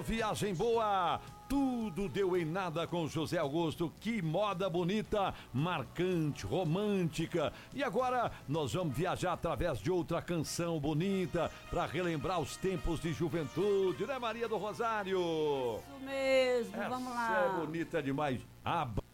viagem boa. Tudo deu em nada com José Augusto. Que moda bonita, marcante, romântica. E agora nós vamos viajar através de outra canção bonita para relembrar os tempos de juventude, né, Maria do Rosário? Isso mesmo, vamos lá. Essa é bonita demais.